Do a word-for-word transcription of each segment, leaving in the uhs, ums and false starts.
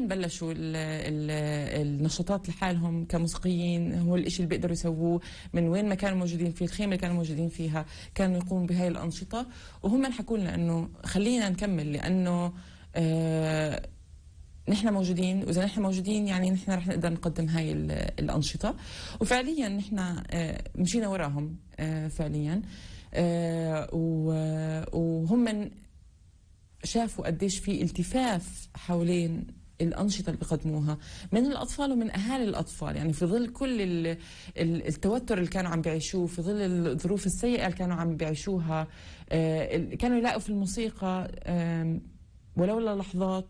وين بلشوا ال ال النشاطات لحالهم كموسيقيين، هو الإشي اللي بيقدروا يسووه، من وين ما كانوا موجودين في الخيمة اللي كانوا موجودين فيها كانوا يقوموا بهاي الأنشطة. وهم حكوا لنا إنه خلينا نكمل، لأنه آه نحن موجودين، وإذا نحن موجودين يعني نحن رح نقدر نقدم هاي الأنشطة. وفعليا نحن آه مشينا وراهم آه فعليا، آه وهم من شافوا قديش في التفاف حوالين الأنشطة اللي بيقدموها من الأطفال ومن أهالي الأطفال، يعني في ظل كل التوتر اللي كانوا عم بيعيشوه، في ظل الظروف السيئة اللي كانوا عم بيعيشوها، كانوا يلاقوا في الموسيقى ولو للحظات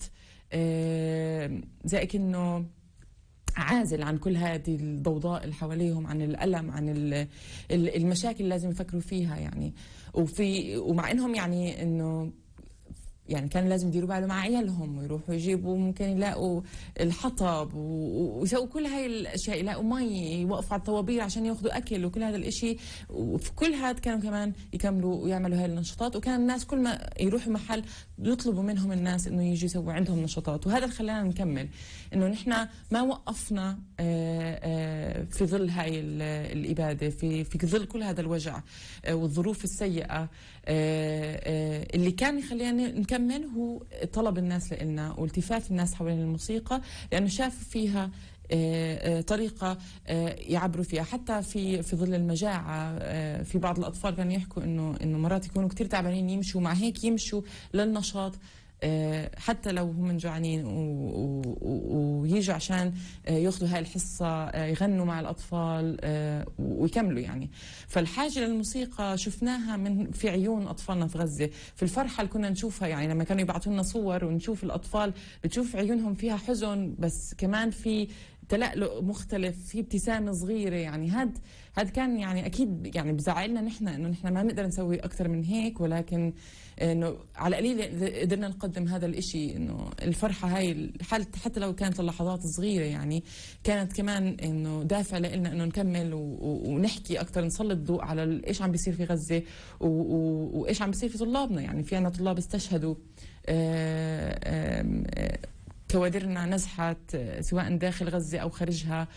زي كأنه عازل عن كل هذه الضوضاء اللي حواليهم، عن الألم، عن المشاكل اللي لازم يفكروا فيها يعني. وفي ومع إنهم يعني إنه يعني كان لازم يديروا بالهم مع عيالهم، ويروحوا يجيبوا ممكن يلاقوا الحطب ويسووا كل هاي الاشياء، يلاقوا مي، يوقفوا على الطوابير عشان ياخذوا اكل وكل هذا الاشي. وفي كل هذا كانوا كمان يكملوا ويعملوا هاي النشاطات، وكان الناس كل ما يروحوا محل يطلبوا منهم الناس انه يجوا يسووا عندهم نشاطات. وهذا اللي خلانا نكمل، انه نحن ما وقفنا في ظل هاي الاباده، في في ظل كل هذا الوجع والظروف السيئه. اللي كان يخلينا نكمل هو طلب الناس لنا والتفاف الناس حوالين الموسيقى، لأنه شافوا فيها طريقة يعبروا فيها. حتى في في ظل المجاعة في بعض الأطفال كانوا يحكوا إنه إنه مرات يكونوا كتير تعبانين يمشوا، مع هيك يمشوا للنشاط حتى لو هم جوعانين، ويجوا عشان ياخذوا هاي الحصة، يغنوا مع الأطفال ويكملوا يعني. فالحاجة للموسيقى شفناها من في عيون أطفالنا في غزة، في الفرحة اللي كنا نشوفها يعني لما كانوا يبعثوا لنا صور ونشوف الأطفال، بتشوف عيونهم فيها حزن بس كمان في تلألؤ مختلف، في ابتسامة صغيرة يعني. هاد هاد كان يعني أكيد يعني بزعلنا نحن إنه نحن ما نقدر نسوي أكثر من هيك، ولكن إنه على قليل قدرنا نقدم هذا الإشي، إنه الفرحة هاي حتى لو كانت اللحظات صغيرة يعني كانت كمان إنه دافع لنا إنه نكمل ونحكي أكثر، نسلط الضوء على إيش عم بيصير في غزة وإيش عم بيصير في طلابنا. يعني في عنا طلاب استشهدوا، آآ آآ كوادرنا نزحت سواء داخل غزة أو خارجها.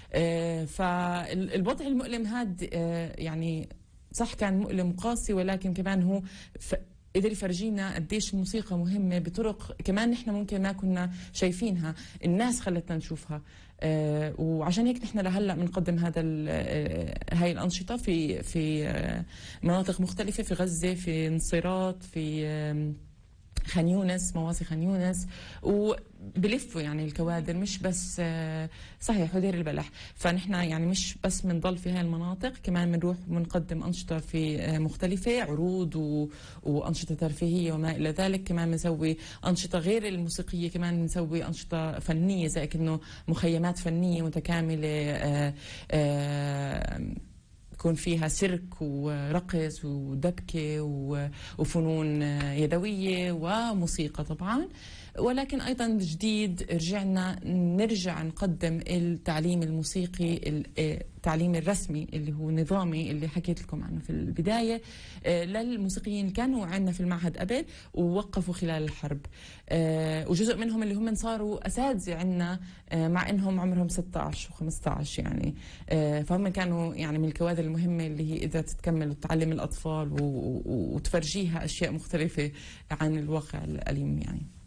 فالوضع المؤلم هاد يعني صح كان مؤلم وقاسي، ولكن كمان هو قدر يفرجينا قديش الموسيقى مهمة بطرق كمان نحن ممكن ما كنا شايفينها، الناس خلتنا نشوفها. وعشان هيك نحن لهلا بنقدم هذا هاي الأنشطة في في مناطق مختلفة في غزة، في نصيرات، في خان يونس، مواسي خان يونس، وبلفوا يعني الكوادر، مش بس صحيح حدير البلح. فنحن يعني مش بس بنضل في هاي المناطق، كمان بنروح بنقدم أنشطة في مختلفة، عروض و... وأنشطة ترفيهية وما إلى ذلك. كمان بنسوي أنشطة غير الموسيقية، كمان بنسوي أنشطة فنية زي كأنه مخيمات فنية متكاملة، آآ آآ يكون فيها سيرك ورقص ودبكة وفنون يدوية وموسيقى طبعا. ولكن أيضا جديد رجعنا نرجع نقدم التعليم الموسيقي، التعليم الرسمي اللي هو نظامي اللي حكيت لكم عنه في البداية، للموسيقيين اللي كانوا عندنا في المعهد قبل ووقفوا خلال الحرب، وجزء منهم اللي هم صاروا أساتذة عندنا مع إنهم عمرهم ستة عشر وخمسة عشر يعني. فهم كانوا يعني من الكوادر المهمة اللي هي إذا تتكمل وتعلم الأطفال وتفرجيها أشياء مختلفة عن الواقع الأليم يعني.